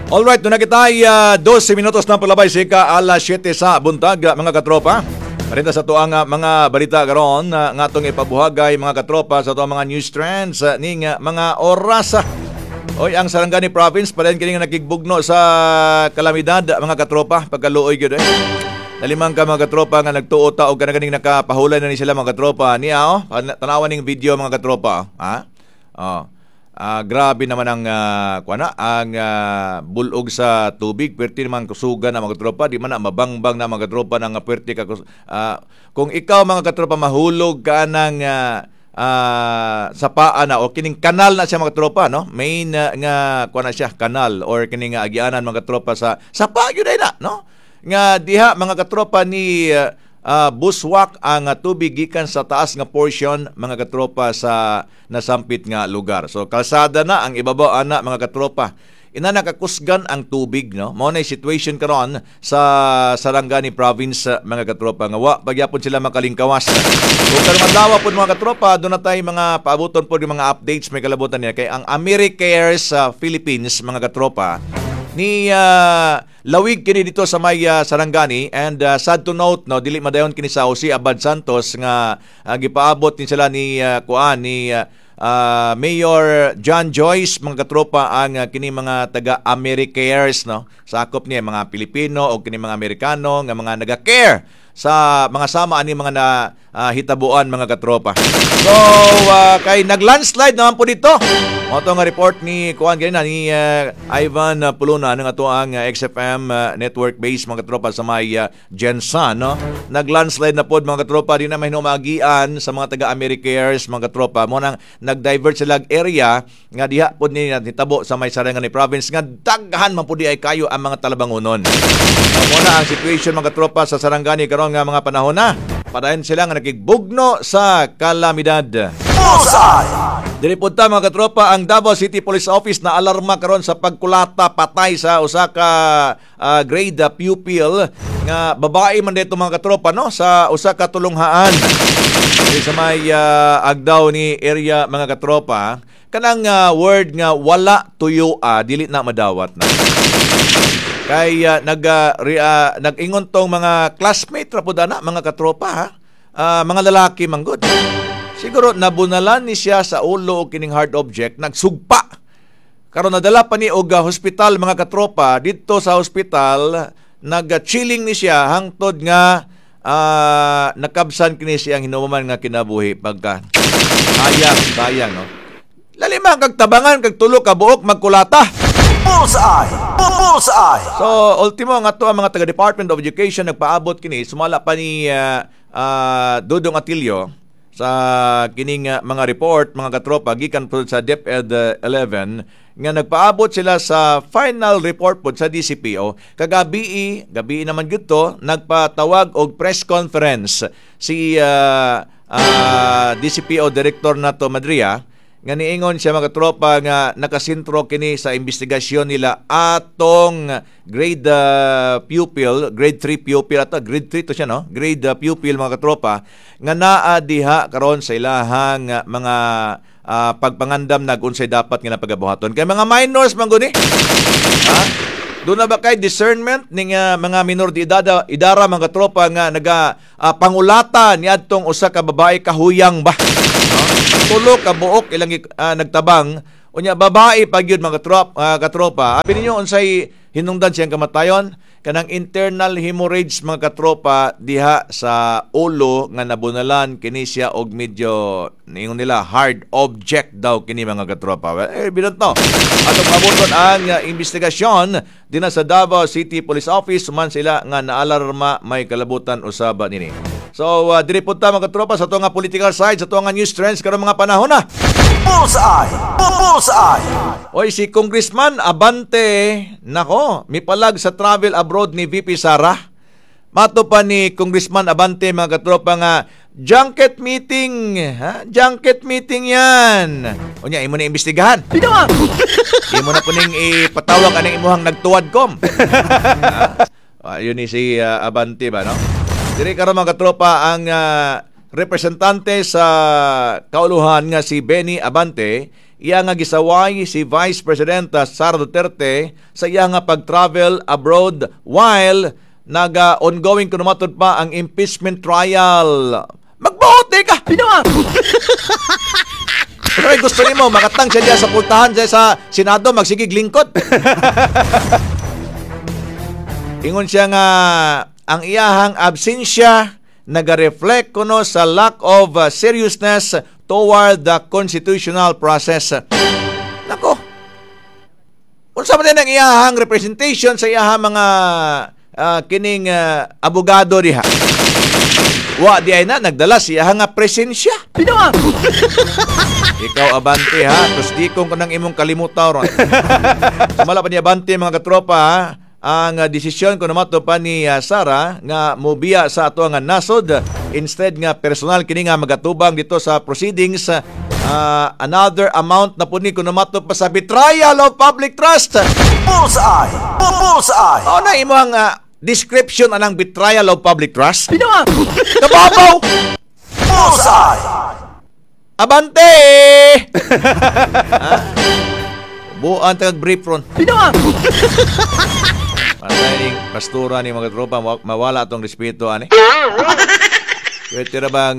Alright, doon na kita ay 12 minutos na palabay sika alas 7 sa buntag mga katropa. Parinta sa tuang mga balita karon nga atong ipabuhagay mga katropa sa tuang mga news trends ning mga oras. Oy, ang Sarangani province pa rin kining nakigbugno sa kalamidad mga katropa pagkaluoy gyud Nalimang ka mga katropa nga nagtuota og kanaganing nakapahulay na ni sila mga katropa niya tanawan ning video mga katropa ha. Grabe naman ang bulog sa tubig, pwerte naman kusugan na mga katropa, di man na mabangbang na mga katropa ng pwerte ka kung ikaw mga katropa mahulog ka ng sa paa na o kining kanal na siya mga katropa, no? Main nga kuan na siya kanal or kining agianan mga katropa sa paa gyud na, no? Nga diha mga katropa ni buswak ang tubig gikan sa taas nga portion mga katropa sa nasampit nga lugar. So kalsada na ang ibabaw ana mga katropa. Ina nakakusgan ang tubig, no? Mao na situation karon sa Sarangani province mga katropa nga wa pagyapon sila makalingkawas. Kung karong adlaw pod mga katropa, do na tay mga paabuton pod yung mga updates may kalabutan niya kay ang AmeriCares Philippines mga katropa ni lawig kini dito sa may Sarangani and sad to note no dili madayon kini sa Jose Abad Santos nga gipaabot din sila ni Mayor John Joyce mga katropa ang kini mga taga AmeriCares no sakop niya mga Pilipino o kini mga Amerikano nga mga naga-care sa mga sama ani mga hitabuan mga katropa. So kay naglandslide naman po dito. Moto nga report ni kuan ganina ni Ivan Puluna ng ato ang XFM network base mga katropa sa may Jensan no. Naglandslide na pod mga katropa di na may humagian sa mga taga AmeriCares mga katropa mo nang nag-divert sila area nga diha pod ni hitabo sa may Sarangani province nga daghan man pud ay kayo ang mga talabangonon. Mo na ang situation mga katropa sa Sarangani karon nga mga panahon na. Padayon sila nga nakigbugno sa kalamidad. Dili punta mga katropa ang Davao City Police Office na alarma karon sa pagkulata patay sa usa ka grade pupil nga babae man dito mga katropa no sa usa ka tulunghaan. Sa may agdaw ni area mga katropa kanang word nga wala tuyo dili na madawat na. Kay nag-ingon tong mga classmate ra pud ana mga katropa mga lalaki manggod. Siguro nabunalan ni siya sa ulo og kining hard object nagsugpa. Karon nadala pa ni og hospital mga katropa dito sa hospital nag-chilling ni siya hangtod nga nakabsan kini siyang hinuman nga kinabuhi pagka sayang no. Lalima kag tabangan kag tulo ka buok magkulata. Bullseye. So, ultimo nga to ang mga taga Department of Education nagpaabot kini sumala pa ni Dudong Atilio sa kining mga report mga katropa gikan po sa DepEd 11 nga nagpaabot sila sa final report po sa DCPO gabi naman gyud to nagpatawag og press conference si DCPO Director nato Madria nga niingon siya mga tropa nga nakasintro kini sa investigasyon nila atong grade pupil, grade 3 pupil ato, grade 3 to siya no, grade pupil mga tropa nga naa diha karon sa ilahang mga pagpangandam nagunsay dapat nga napagabuhaton kay mga minors man guni. Doon na ba kay discernment ning mga minor de idara mga tropa nga pangulatan niadtong usa ka babae kahuyang ba? Tulo ka buok ilang nagtabang unya babae pagyud mga katropa. Abi ninyo unsay hinungdan siyang kamatayon kanang internal hemorrhage mga katropa diha sa ulo nga nabunalan kini siya og medyo ningon nila hard object daw kini mga katropa. Binunto atong abuton ang investigasyon dinha sa Davao City Police Office man sila nga naalarma may kalabutan usaba nini. So, diri punta mga katropa sa nga political side, sa nga news trends karon mga panahon na. Bullseye! Oy, si Congressman Abante, nako, mipalag sa travel abroad ni VP Sara. Mato pa ni Congressman Abante mga katropa nga junket meeting, junket meeting yan. Unya, imo na imbestigahan. Imo na puning ipatawag anang imuhang nagtuwad kom. Yun ni si Abante ba, no? Diri karon mga katropa ang representante sa kauluhan nga si Benny Abante iya nga gisaway si Vice President Sara Duterte sa iya nga pag-travel abroad while ongoing kunumatod pa ang impeachment trial. Magbote ka! Pinawa! Pero gusto nimo makatang siya diya sa pultahan siya sa Senado, magsigig lingkod. Ingon siya nga ang iyahang absensya naga-reflect kuno sa lack of seriousness toward the constitutional process. Nako. Unsa man ang iyahang representation sa iyahang mga kining abogado diha? Wa di ay na nagdala siya nga presensya. Pinawa. Ikaw abante ha, tus di kong kanang imong kalimutaw ron. Sumala pa ni abante mga katropa ha, ang desisyon kuno mato pa ni Sara nga mobiya sa ato nga nasod instead nga personal kini nga magatubang dito sa proceedings. Another amount na po ni kuno mato pa sa betrayal of public trust. Bullseye! Bullseye! O na imo ang description anang betrayal of public trust? Pinawa! Kababaw! Bullseye! Abante! Buuan tagag brief ron. Pinawa! Patay ning pastura ni mga tropa, mawala atong respeto ani. Pwede ra bang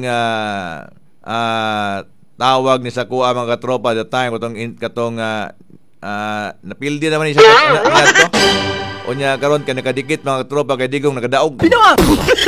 tawag ni sa kuha mga tropa the time katong napildi naman ni sa to. Unya karon kay nakadikit mga tropa kay digong nakadaog. Pinawa!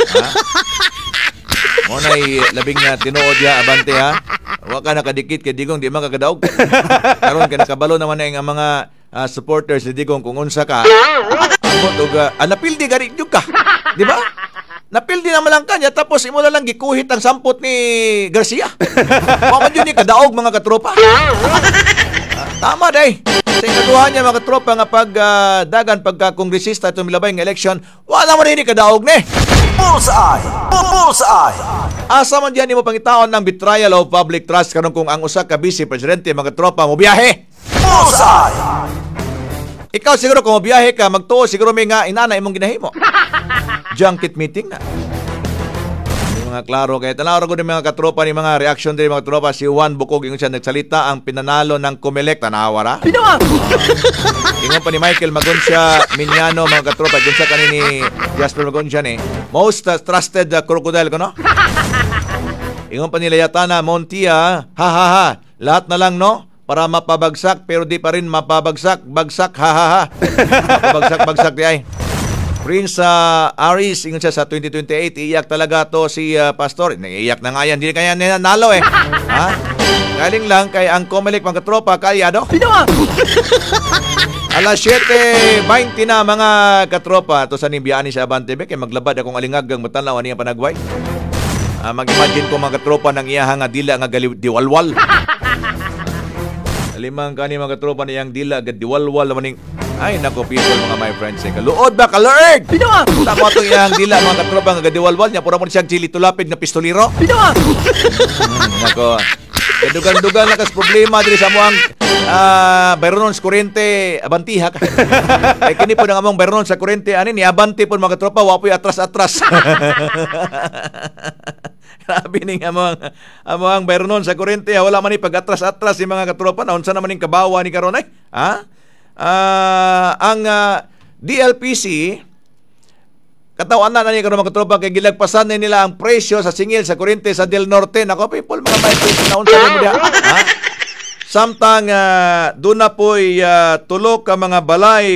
Mo nay labing nga tinuod ya abante ha. Wa ka nakadikit kay digong di man kagadaog. Karon kay nakabalo naman ang mga supporters ni digong kung unsa ka. Ambot og napildi gari jud ka. Di ba? Napildi naman lang kanya tapos imo na lang gikuhit ang sampot ni Garcia. Wa man jud ni kadaog mga katropa. Tama day. Sa ikaduhan niya mga katropa nga dagan pagka-kongresista itong milabay ng election, wala mo rin kadaog ni. Bullseye! Bullseye! Asa man diyan mo pangitaon ng betrayal of public trust karon kung ang usa ka vice presidente mga katropa mo biyahe. Bullseye! Ikaw siguro kung biyahe ka, magtuo siguro may nga inana imong ginahimo. Junket meeting na. Mga klaro kay tanaw ra gud mga katropa ni mga reaction diri mga tropa si Juan Bukog ingon siya nagsalita ang pinanalo ng Comelec tanawa ra. Pinawa. Ingon pa ni Michael Magoncia Minyano mga katropa ginsa kanini Jasper Magoncia ni most trusted crocodile kono. Ingon pa ni Layatana Montia ha lahat na lang no para mapabagsak pero di pa rin mapabagsak bagsak ha. Mapabagsak di ay. Prince Aris, ingon siya sa 2028, iyak talaga to si Pastor. Naiiyak na nga yan, hindi kaya nanalo eh. Ha? Galing lang kay ang Comelec mga katropa, kalyado. Pinawa! Alas 7:20 na mga katropa. Ito sa nibiyani sa Abantebe, kay maglabad akong alingagang matanaw ani ang panagway. Mag-imagine ko mga katropa ng iyahang dila nga diwalwal. Limang kani mga katropa niyang dila diwalwal naman ay nako people mga my friends kaluod ba kalurg pinawa tama to yang dila mga katropa nga gadiwalwal niya pura mo siyang chili tulapid nga pistolero pinawa nako dugan-dugan na kas problema diri sa amoang bayronon sa kuryente abantiha ka ay kini po nang among bayronon sa kuryente ani ni abanti po mga katropa wapoy atras-atras. Grabe ning among bayronon sa kuryente wala man ni pag-atras-atras si mga katropa na unsa naman ning kabawa ni karon ay ha. Ang DLPC katawan na ni karon mga katropa kay gilagpasan na nila ang presyo sa singil sa kuryente sa Del Norte. Nako people mga may na unsa mo diha ha. Samtang doon na po'y tulo ka mga balay